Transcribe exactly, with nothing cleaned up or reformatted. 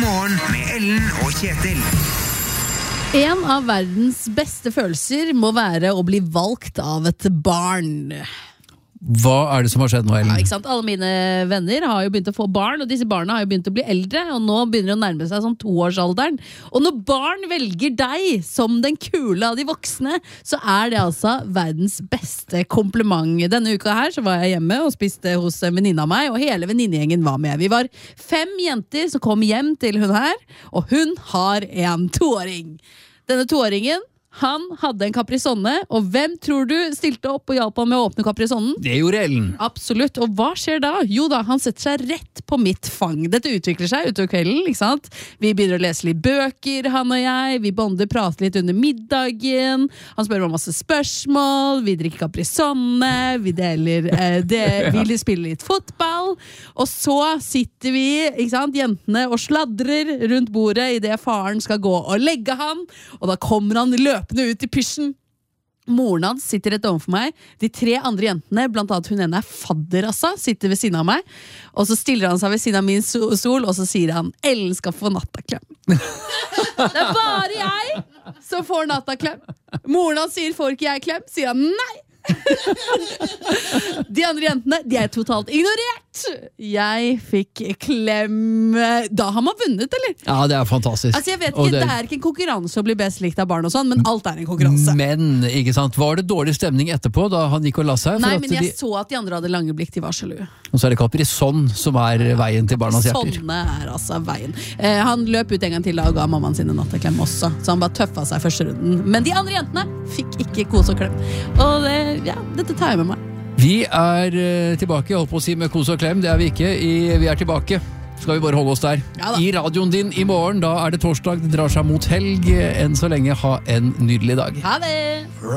morgen med Ellen og Kjetil. En av verdens beste følelser må være å bli valgt av et barn. Hva er det som har skjedd nå, Ellen? Ja, ikke sant? Alle mine venner har jo begynt å få barn, og disse barna har jo begynt å bli eldre, og nå begynner det å nærme seg sånn toårsalderen. Og når barn velger deg som den kule av de voksne, så er det altså verdens beste kompliment. Denne uka her så var jeg hjemme og spiste hos en venninne av meg, og hele venninnegjengen var med. Vi var fem jenter som kom hjem til hun her, og hun har en toåring. Denne toåringen, han hadde en Capri-Sonne, og hvem tror du stilte opp og hjalp han med å åpne Capri-Sonnen? Det gjorde Ellen. Absolutt, og hva skjer da? Jo da, han setter seg rett på mitt fang. Dette utvikler seg utover kvelden, ikke sant? Vi begynner å lese litt bøker, han og jeg, vi bonder, prater litt under middagen, han spør om masse spørsmål, vi drikker Capri-Sonne, vi deler, eh, det, vi spiller litt fotball, og så sitter vi, ikke sant, jentene og sladrer rundt bordet i det faren skal gå og legge han, og da kommer han løpende ut i pysjen. Moren hans sitter rett overfor meg. De tre andre jentene, blant annet hun ene er fadder, altså, sitter ved siden av meg. Og så stiller han seg ved siden av min stol, og så sier han, Ellen skal få nattaklem. Det er bare jeg som får nattaklem. Moren hans sier, får ikke jeg klem? Sier han, nei! De andre jentene, de er totalt ignorert. Jeg fikk klem. Da har man vunnet, eller? Ja, det er fantastisk. Altså jeg vet ikke, det... det er ikke en konkurranse å bli best likt av barn og sånn, men alt er en konkurranse. Men, ikke sant, var det dårlig stemning etterpå da han gikk og la seg? Nei, men jeg de... så at de andre hadde lange blikk, de var sjalu. Og så er det Capri-Sonne som er veien til barnas hjerter. Sånne er altså veien. Eh, han løp ut en gang til og ga mammaen sin en nattaklem også, så han bare tøffa seg første runden. Men de andre jentene fikk ikke kos og klem. Og det, ja, dette tar jeg med meg. Vi er uh, tilbake, holdt på å si med kos og klem, det er vi ikke. I, vi er tilbake. Skal vi bare holde oss der. Ja, I radioen din i morgen, da er det torsdag, det drar seg mot helg. Enn så lenge, ha en nydelig dag. Ha det!